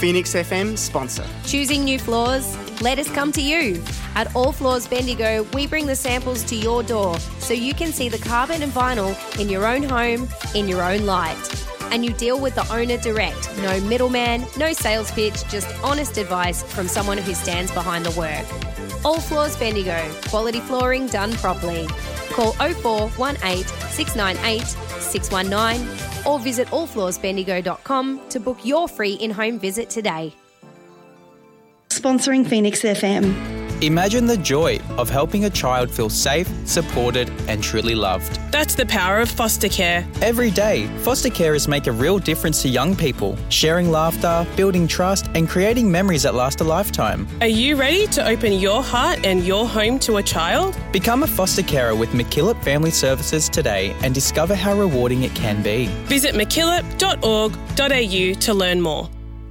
Phoenix FM sponsor. Choosing new floors? Let us come to you. At All Floors Bendigo, we bring the samples to your door so you can see the carpet and vinyl in your own home, in your own light. And you deal with the owner direct. No middleman, no sales pitch, just honest advice from someone who stands behind the work. All Floors Bendigo, quality flooring done properly. Call 0418 698 619 or visit allfloorsbendigo.com to book your free in-home visit today. Sponsoring Phoenix FM. Imagine the joy of helping a child feel safe, supported and truly loved. That's the power of foster care. Every day, foster carers make a real difference to young people, sharing laughter, building trust and creating memories that last a lifetime. Are you ready to open your heart and your home to a child? Become a foster carer with MacKillop Family Services today and discover how rewarding it can be. Visit mackillop.org.au to learn more.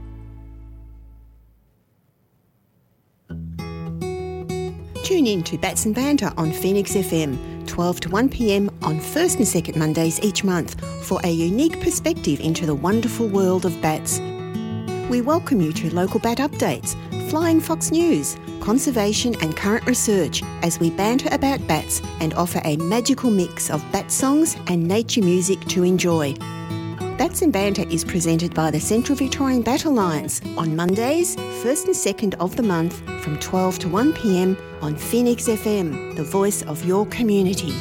Tune in to Bats and Banter on Phoenix FM, 12 to 1 p.m. on first and second Mondays each month for a unique perspective into the wonderful world of bats. We welcome you to local bat updates, Flying Fox news, conservation and current research as we banter about bats and offer a magical mix of bat songs and nature music to enjoy. Bats and Banter is presented by the Central Victorian Bat Alliance on Mondays, 1st and 2nd of the month from 12 to 1 p.m. on Phoenix FM, the voice of your community.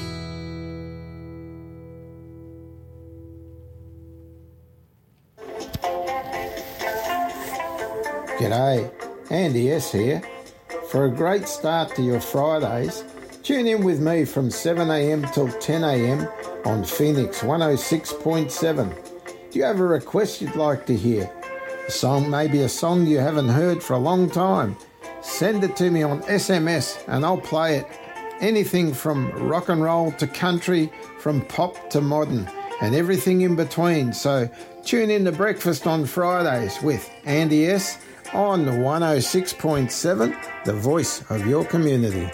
G'day, Andy S here. For a great start to your Fridays, tune in with me from 7am till 10am on Phoenix 106.7. Do you have a request you'd like to hear? A song, maybe a song you haven't heard for a long time? Send it to me on SMS and I'll play it. Anything from rock and roll to country, from pop to modern, and everything in between. So tune in to Breakfast on Fridays with Andy S on 106.7, the voice of your community.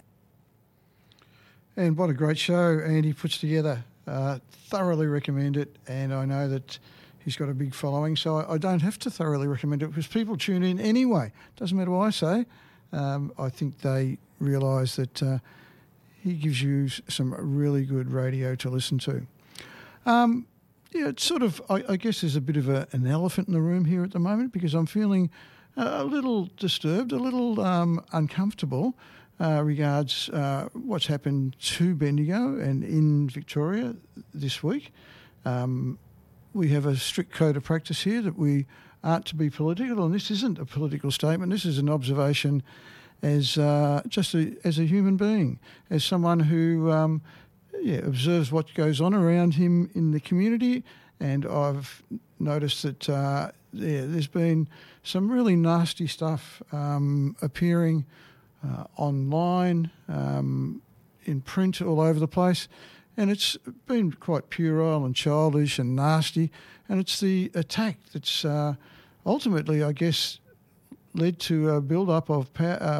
And what a great show Andy puts together. Thoroughly recommend it, and I know that he's got a big following, so I don't have to thoroughly recommend it because people tune in anyway. Doesn't matter what I say. I think they realise that he gives you some really good radio to listen to. It's sort of, I guess there's a bit of an elephant in the room here at the moment because I'm feeling a little disturbed, a little uncomfortable regards what's happened to Bendigo and in Victoria this week. We have a strict code of practice here that we aren't to be political, and this isn't a political statement. This is an observation as as a human being, as someone who observes what goes on around him in the community. And I've noticed that there's been some really nasty stuff appearing online, in print, all over the place. And it's been quite puerile and childish and nasty. And it's the attack that's ultimately, I guess, led to a build-up of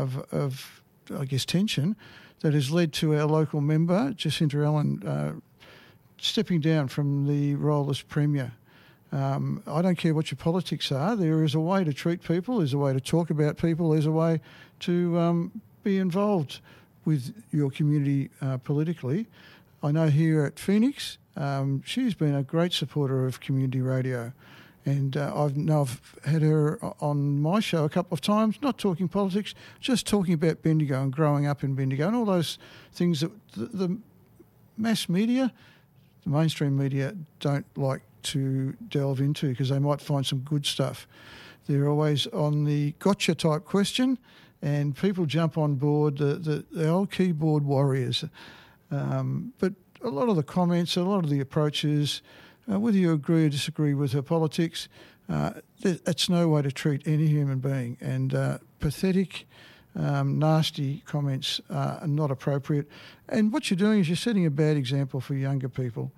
tension that has led to our local member, Jacinta Allen, stepping down from the role as Premier. I don't care what your politics are. There is a way to treat people. There's a way to talk about people. There's a way to be involved with your community politically. I know here at Phoenix, she's been a great supporter of community radio. And I've had her on my show a couple of times, not talking politics, just talking about Bendigo and growing up in Bendigo and all those things that the mass media, the mainstream media, don't like to delve into because they might find some good stuff. They're always on the gotcha type question and people jump on board, the old keyboard warriors. But a lot of the comments, a lot of the approaches, whether you agree or disagree with her politics, that's no way to treat any human being. And pathetic, nasty comments are not appropriate. And what you're doing is you're setting a bad example for younger people.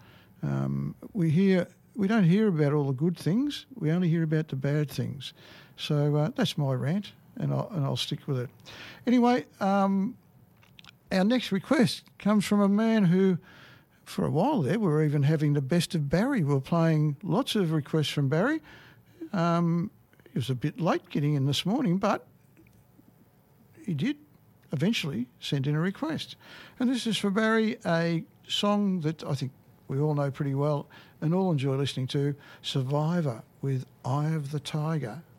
We don't hear about all the good things. We only hear about the bad things. So that's my rant, and I'll stick with it. Anyway, our next request comes from a man who, for a while there, we were even having the best of Barry. We were playing lots of requests from Barry. he was a bit late getting in this morning, but he did eventually send in a request. And this is for Barry, a song that I think we all know pretty well and all enjoy listening to, Survivor with Eye of the Tiger.